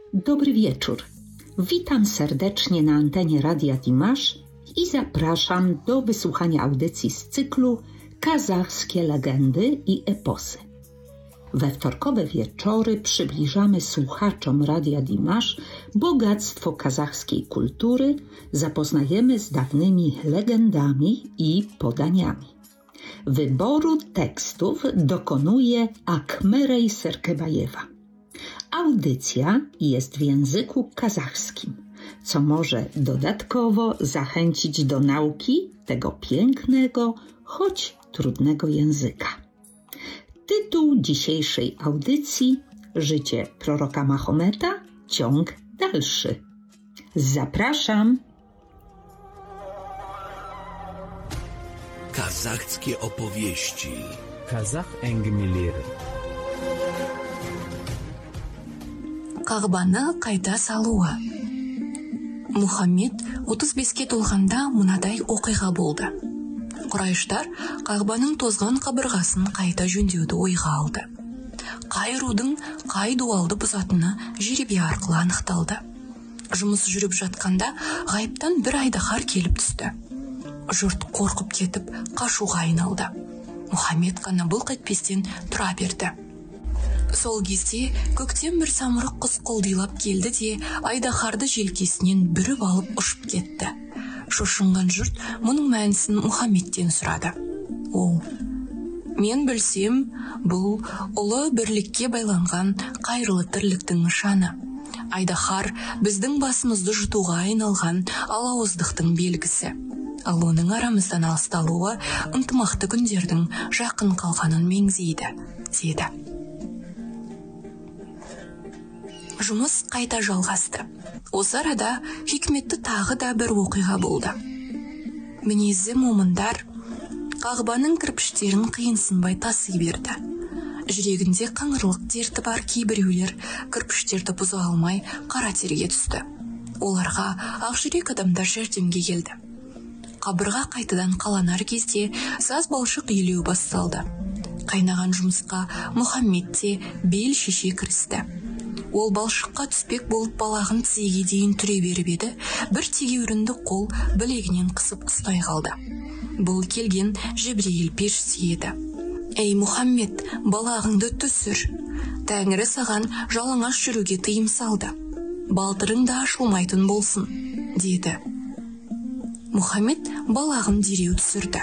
Dobry wieczór. Witam serdecznie na antenie Radia Dimash i zapraszam do wysłuchania audycji z cyklu Kazachskie legendy i eposy. We wtorkowe wieczory przybliżamy słuchaczom Radia Dimash bogactwo kazachskiej kultury, zapoznajemy z dawnymi legendami i podaniami. Wyboru tekstów dokonuje Akmerej Serkebajewa. Audycja jest w języku kazachskim, co może dodatkowo zachęcić do nauki tego pięknego, choć trudnego języka. Tytuł dzisiejszej audycji: Życie proroka Mahometa, ciąg dalszy. Zapraszam! Kazachskie opowieści. Kazakh әңгімелері. Қағбаны қайта салуы. Мұхаммед 35-ке толғанда мынадай оқиға болды. Құрайыштар Қағбаның тозған қабырғасын қайта жөндеуді ойға алды. Қай рудың қай дуалды бұзатыны жеребе арқылы анықталды. Жұмыс жүріп жатқанда ғайыптан бір айдаһар келіп түсті. Жұрт қорқып кетіп қашуға айналды. Мұхаммед қана былқ етпестен тұра берді. Сол кезде көктен бір самұрық құс құлдилап келді де айдаһарды желкесінен бүріп алып ұшып кетті. Шошынған жұрт мұның мәнісін Мұхаммедтен сұрады. Ол: мен білсем, бұл ұлы бірлікке байланған қайырлы тірліктің нышаны. Айдаһар біздің басымызды жұтуға айналған алауыздықтың белгісі. Ал оның арамыздан алысталуы ынтымақты күндердің жақын қалғанын меңзейді, деді. Жұмыс қайта жалғасты. Осы арада хикметті тағы да бір оқиға болды. Мінезі момындар Қағбаның кірпіштерін қиынсынбай таси берді. Жүрегінде қыңырлық дерті бар кейбіреулер кірпіштерді бұза алмай қара терге түсті. Оларға ақжүрек адамдар жәрдемге келді. Қабырға қайтадан қаланар кезде саз балшық илеу басталды. Қайнаған жұмысқа Мұхаммед те бел шеше кірісті. Ол балшыққа түспек болып балағын тізеге дейін түре беріп еді, бір тегеурінді қол білегінен қысып ұстай қалды. Бұл келген Жебрейіл періште еді. Ей Мұхаммед, балағыңды түсір. Тәңірі саған жалаңаш жүруге тыйым салды. Балтырың да ашылмайтын болсын, деді. Мұхаммед балағын дереу түсірді.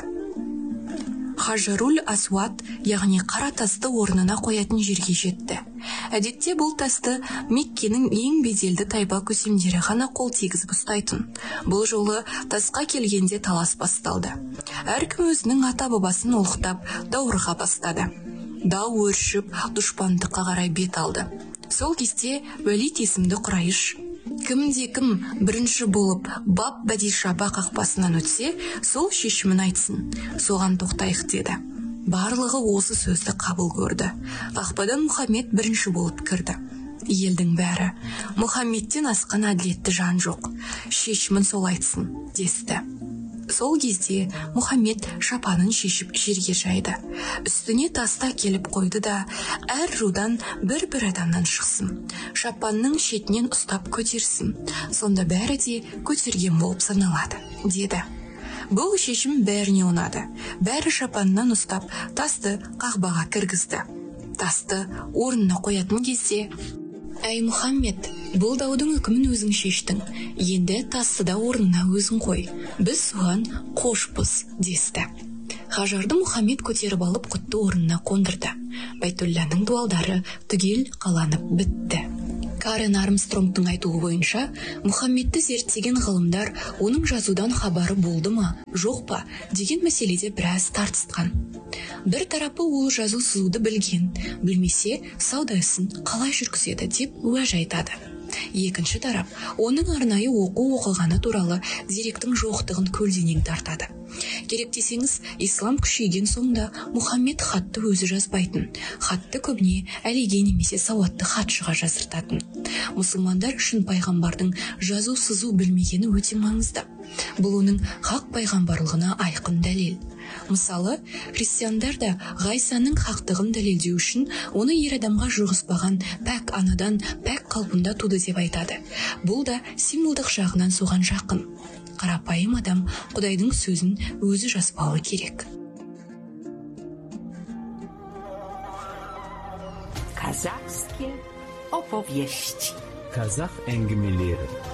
Хажарул Асуат, яғни қара тасты орнына қоятын жерге жетті. Әдетте бұл тасты Меккенің ең беделді тайба көсемдері ғана қол тигізіп ұстайтын. Бұл жолы тасқа келгенде талас басталды. Әркім өзінің ата-бабасын ұлықтап даурыға бастады. Дау өршіп, дұшпандыққа қарай бет алды. Сол кезде Уәлид есімді Құрайыш: кім-де-кім бірінші болып Баб Бәдишаба қақпасынан өтсе, сол шешімін айтсын, соған тоқтайық, деді. Барлығы осы сөзді қабыл көрді. Қақпадан Мұхаммед бірінші болып кірді. Елдің бәрі: Мұхаммедтен асқан әділетті жан жоқ, шешімін сол айтсын, десті. Сол кезде Мұхаммед шапанын шешіп жерге жайды. Үстіне таста келіп қойды да: әр рудан бір-бір адамнан шықсын, шапанның шетінен ұстап көтерсін, сонда бәрі де көтерген болып саналады, деді. Бұл шешім бәріне ұнады. Бәрі шапанынан ұстап тасты қағбаға кіргізді. Тасты орнына қоятын кезде: әй Мұхаммед, бұл даудың үкімін өзің шештің, енді тасты да орнына өзің қой, біз соған қошпыз, десті. Хажарды Мұхаммед көтеріп алып құтты орнына қондырды. Байтулланың дуалдары түгел қаланып бітті. Карен Армстронгтың айтуы бойынша, Мұхаммедті зерттеген ғылымдар оның жазудан хабары болды ма, жоқ па деген мәселеде біраз тартысқан. Бір тарапы ол жазу сызуды білген, білмесе сауда ісін қалай жүргізеді деп уәж айтады. Екінші тарап оның арнайы оқығаны туралы деректің жоқтығын көлденең тартады. Керек десеңіз, ислам күшейген соңда Мұхаммед хатты өзі жазбайтын, хатты көбіне әлиге немесе сауатты хатшыға жаздыртатын. Мұсылмандар үшін пайғамбардың жазу сызу білмегені өте маңызды. Бұл оның хақ пайғамбарлығына айқын дәлел. Мысалы, христиандар да Ғайсаның хақтығын дәлелдеу үшін оны ер адамға жұғыспаған пәк анадан пәк қалпында туды деп айтады. Бұл да символдық жағынан соған жақын. Қарапайым адам Құдайдың сөзін өзі жазбауы керек. Казахskie opowieści. Kazakh әңгімелері.